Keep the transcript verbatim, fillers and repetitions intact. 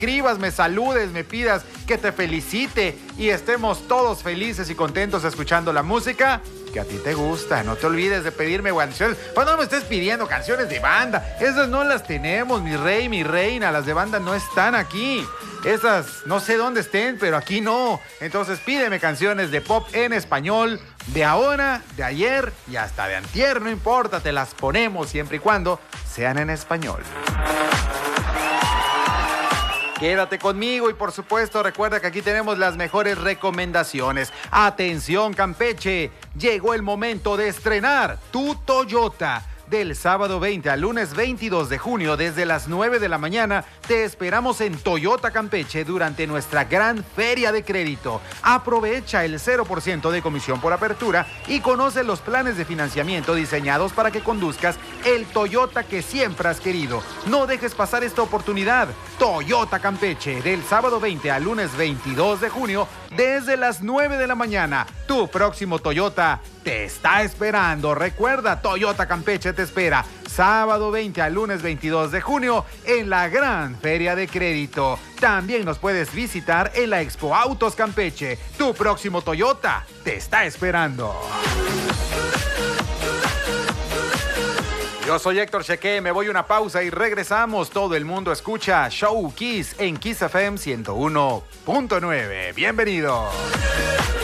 escribas, me saludes, me pidas que te felicite y estemos todos felices y contentos escuchando la música que a ti te gusta. No te olvides de pedirme canciones. Pues no me estés pidiendo canciones de banda. Esas no las tenemos, mi rey, mi reina. Las de banda no están aquí. Esas no sé dónde estén, pero aquí no. Entonces pídeme canciones de pop en español, de ahora, de ayer y hasta de antier. No importa, te las ponemos siempre y cuando sean en español. Quédate conmigo y por supuesto recuerda que aquí tenemos las mejores recomendaciones. Atención Campeche, llegó el momento de estrenar tu Toyota. Del sábado veinte al lunes veintidós de junio desde las nueve de la mañana te esperamos en Toyota Campeche durante nuestra gran feria de crédito. Aprovecha el cero por ciento de comisión por apertura y conoce los planes de financiamiento diseñados para que conduzcas el Toyota que siempre has querido. No dejes pasar esta oportunidad. Toyota Campeche del sábado veinte al lunes veintidós de junio desde las nueve de la mañana. Tu próximo Toyota te está esperando. Recuerda, Toyota Campeche te espera sábado veinte al lunes veintidós de junio en la gran feria de crédito. También nos puedes visitar en la Expo Autos Campeche. Tu próximo Toyota te está esperando. Yo soy Héctor Cheque, me voy a una pausa y regresamos. Todo el mundo escucha Show Kiss en Kiss F M ciento uno punto nueve. Bienvenido.